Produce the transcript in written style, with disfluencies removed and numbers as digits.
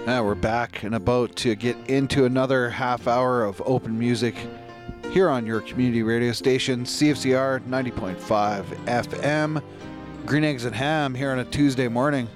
We're back and about to get into another half hour of open music here on your community radio station, CFCR 90.5 FM. Green Eggs and Ham here on a Tuesday morning.